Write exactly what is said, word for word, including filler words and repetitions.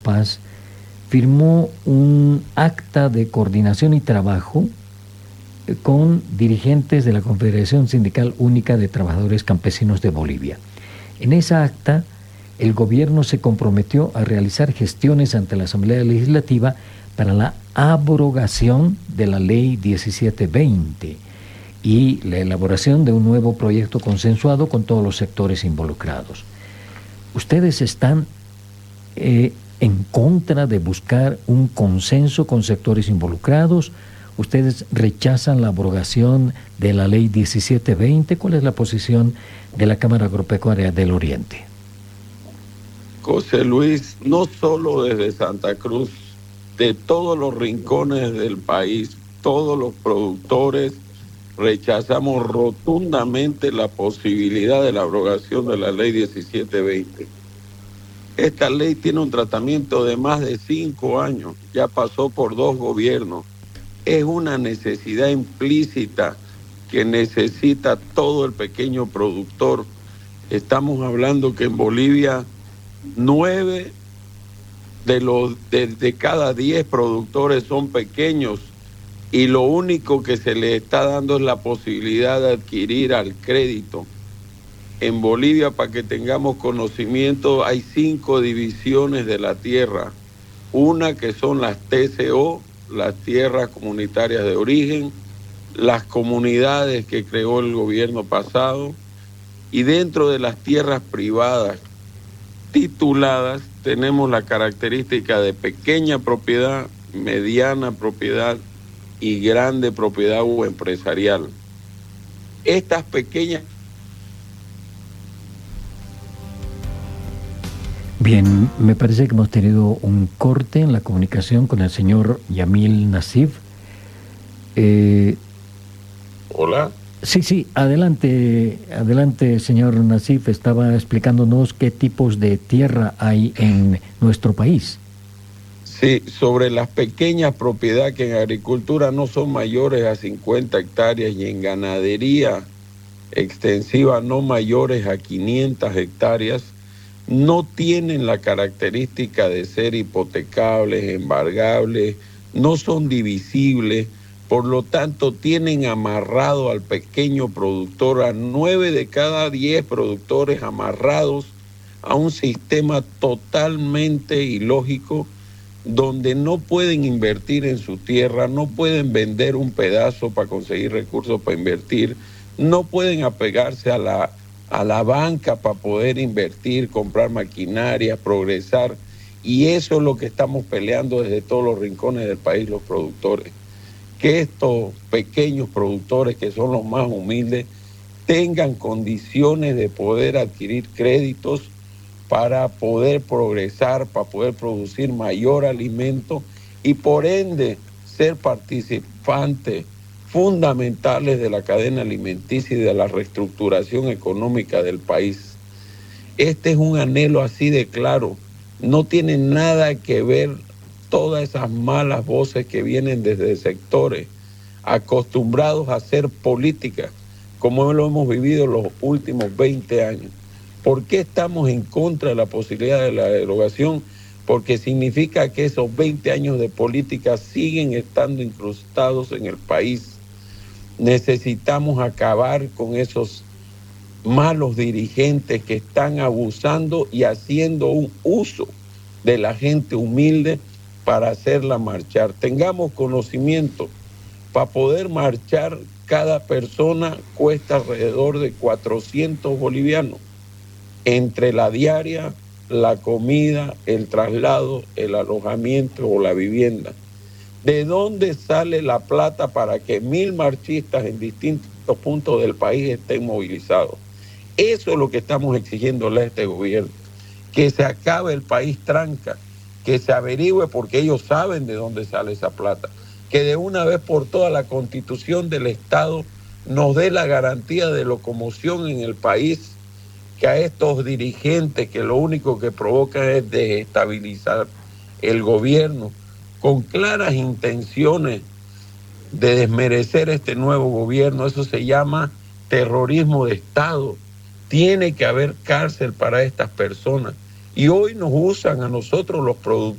Paz, firmó un acta de coordinación y trabajo eh, con dirigentes de la Confederación Sindical Única de Trabajadores Campesinos de Bolivia. En esa acta, el gobierno se comprometió a realizar gestiones ante la Asamblea Legislativa para la abrogación de la Ley diecisiete veinte y la elaboración de un nuevo proyecto consensuado con todos los sectores involucrados. ¿Ustedes están eh, en contra de buscar un consenso con sectores involucrados? ¿Ustedes rechazan la abrogación de la Ley diecisiete veinte? ¿Cuál es la posición de la Cámara Agropecuaria del Oriente? José Luis, no solo desde Santa Cruz, de todos los rincones del país, todos los productores rechazamos rotundamente la posibilidad de la abrogación de la Ley diecisiete veinte. Esta ley tiene un tratamiento de más de cinco años, ya pasó por dos gobiernos. Es una necesidad implícita que necesita todo el pequeño productor. Estamos hablando que en Bolivia nueve de los de, de cada diez productores son pequeños y lo único que se les está dando es la posibilidad de adquirir al crédito. En Bolivia, para que tengamos conocimiento, hay cinco divisiones de la tierra. Una que son las T C O, las tierras comunitarias de origen, las comunidades que creó el gobierno pasado, y dentro de las tierras privadas tituladas tenemos la característica de pequeña propiedad, mediana propiedad y grande propiedad o empresarial. Estas pequeñas... Bien, me parece que hemos tenido un corte en la comunicación con el señor Yamil Nassif. Eh, Hola. Sí, sí, adelante, adelante, señor Nassif, estaba explicándonos qué tipos de tierra hay en nuestro país. Sí, sobre las pequeñas propiedades que en agricultura no son mayores a cincuenta hectáreas y en ganadería extensiva no mayores a quinientas hectáreas, no tienen la característica de ser hipotecables, embargables, no son divisibles. Por lo tanto, tienen amarrado al pequeño productor, a nueve de cada diez productores amarrados a un sistema totalmente ilógico, donde no pueden invertir en su tierra, no pueden vender un pedazo para conseguir recursos para invertir, no pueden apegarse a la, a la banca para poder invertir, comprar maquinaria, progresar. Y eso es lo que estamos peleando desde todos los rincones del país, los productores. Que estos pequeños productores, que son los más humildes, tengan condiciones de poder adquirir créditos para poder progresar, para poder producir mayor alimento y por ende ser participantes fundamentales de la cadena alimenticia y de la reestructuración económica del país. Este es un anhelo así de claro, no tiene nada que ver todas esas malas voces que vienen desde sectores acostumbrados a hacer política, como lo hemos vivido los últimos veinte años. ¿Por qué estamos en contra de la posibilidad de la derogación? Porque significa que esos veinte años de política siguen estando incrustados en el país. Necesitamos acabar con esos malos dirigentes que están abusando y haciendo un uso de la gente humilde para hacerla marchar. Tengamos conocimiento, para poder marchar cada persona cuesta alrededor de cuatrocientos bolivianos, entre la diaria, la comida, el traslado, el alojamiento o la vivienda. ¿De dónde sale la plata para que mil marchistas en distintos puntos del país estén movilizados? Eso es lo que estamos exigiéndole a este gobierno, que se acabe el país tranca, que se averigüe porque ellos saben de dónde sale esa plata, que de una vez por todas la Constitución del Estado nos dé la garantía de locomoción en el país, que a estos dirigentes que lo único que provocan es desestabilizar el gobierno, con claras intenciones de desmerecer este nuevo gobierno. Eso se llama terrorismo de Estado. Tiene que haber cárcel para estas personas. Y hoy nos usan a nosotros los productores